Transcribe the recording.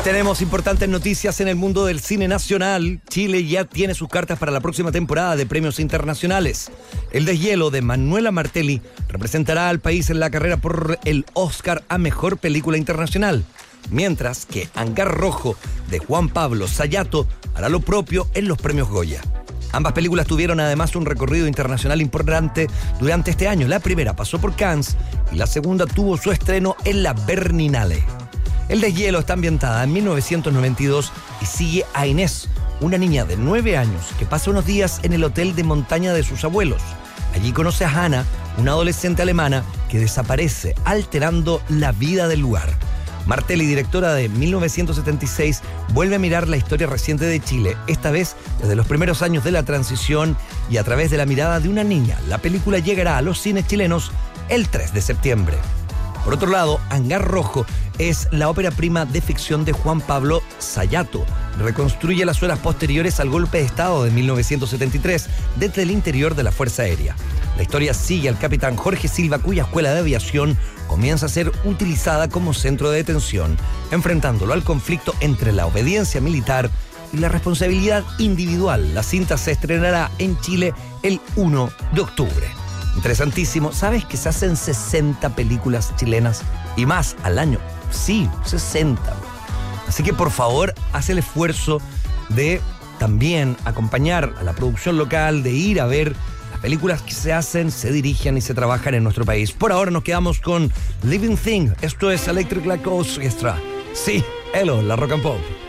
Tenemos importantes noticias en el mundo del cine nacional. Chile ya tiene sus cartas para la próxima temporada de premios internacionales. El Deshielo de Manuela Martelli representará al país en la carrera por el Oscar a Mejor Película Internacional, mientras que Hangar Rojo de Juan Pablo Sayato hará lo propio en los premios Goya. Ambas películas tuvieron además un recorrido internacional importante durante este año. La primera pasó por Cannes y la segunda tuvo su estreno en la Berlinale. El Deshielo está ambientada en 1992 y sigue a Inés, una niña de 9 años que pasa unos días en el hotel de montaña de sus abuelos. Allí conoce a Hannah, una adolescente alemana que desaparece, alterando la vida del lugar. Martelli, directora de 1976, vuelve a mirar la historia reciente de Chile, esta vez desde los primeros años de la transición y a través de la mirada de una niña. La película llegará a los cines chilenos el 3 de septiembre. Por otro lado, Hangar Rojo es la ópera prima de ficción de Juan Pablo Sayato. Reconstruye las horas posteriores al golpe de Estado de 1973 desde el interior de la Fuerza Aérea. La historia sigue al capitán Jorge Silva, cuya escuela de aviación comienza a ser utilizada como centro de detención, enfrentándolo al conflicto entre la obediencia militar y la responsabilidad individual. La cinta se estrenará en Chile el 1 de octubre. Interesantísimo. ¿Sabes que se hacen 60 películas chilenas y más al año? Sí, 60. Así que por favor, haz el esfuerzo de también acompañar a la producción local, de ir a ver las películas que se hacen, se dirigen y se trabajan en nuestro país. Por ahora nos quedamos con Living Thing. Esto es Electric Light Orchestra. Sí, hello, la Rock and Pop.